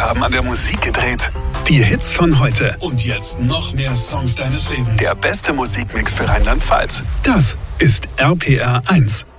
haben an der Musik gedreht. Die Hits von heute. Und jetzt noch mehr Songs deines Lebens. Der beste Musikmix für Rheinland-Pfalz. Das ist RPR 1.